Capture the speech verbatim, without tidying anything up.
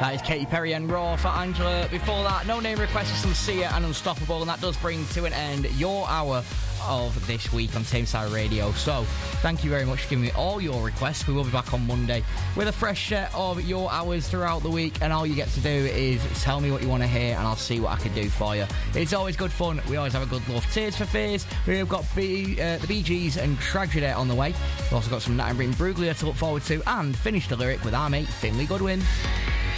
That is Katy Perry and Raw for Angela. Before that, No Name requests for some Sia and Unstoppable, and that does bring to an end your hour of this week on Tameside Radio. So thank you very much for giving me all your requests. We will be back on Monday with a fresh set of your hours throughout the week, and all you get to do is tell me what you want to hear and I'll see what I can do for you. It's always good fun. We always have a good love. Tears for Fears, we've got B, uh, the Bee Gees and Tragedy on the way. We've also got some Nat and Bruglia to look forward to, and finish the lyric with our mate Finlay Goodwin.